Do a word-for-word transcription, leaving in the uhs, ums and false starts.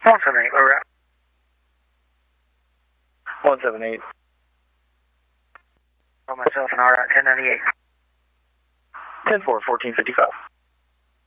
one seven eight, over at. one seven eight. Call myself an R at ten ninety-eight. ten four, fourteen fifty-five.